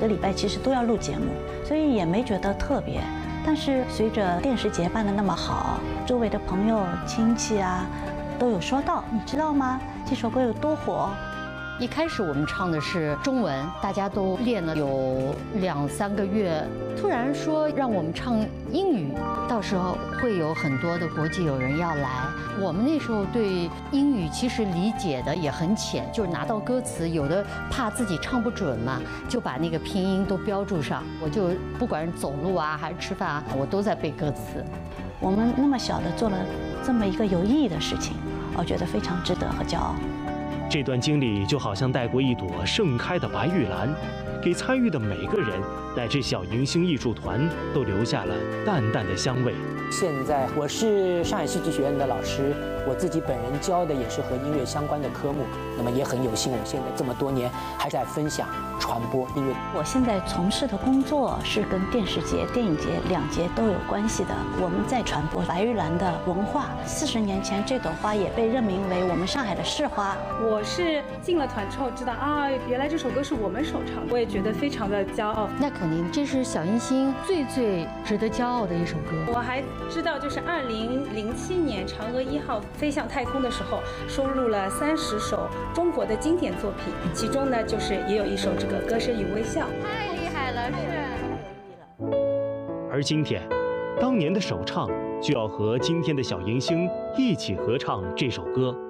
个礼拜其实都要录节目，所以也没觉得特别。但是随着电视节办得那么好，周围的朋友亲戚啊都有说到，你知道吗？这首歌有多火？ 一开始我们唱的是中文，大家都练了有2、3个月，突然说让我们唱英语，到时候会有很多的国际友人要来。我们那时候对英语其实理解的也很浅，就是拿到歌词，有的怕自己唱不准嘛，就把那个拼音都标注上。我就不管是走路啊还是吃饭啊，我都在背歌词。 我们那么小的做了这么一个有意义的事情，我觉得非常值得和骄傲。 这段经历就好像带过一朵盛开的白玉兰，给参与的每个人乃至小迎星艺术团都留下了淡淡的香味。 现在我是上海戏剧学院的老师，我自己本人教的也是和音乐相关的科目，那么也很有幸，我现在这么多年还在分享传播音乐。 我现在从事的工作是跟电视节、电影节2节都有关系的，我们在传播白玉兰的文化。40年前，这朵花也被任命为我们上海的市花。 我是进了团之后知道啊，原来这首歌是我们首唱，我也觉得非常的骄傲。 那肯定，这是小迎星最值得骄傲的一首歌。 我还知道，就是2007年嫦娥1号飞向太空的时候，收录了30首中国的经典作品，其中呢，就是也有一首这个《歌声与微笑》。 太厉害了，是。 而今天，当年的首唱就要和今天的小迎星一起合唱这首歌。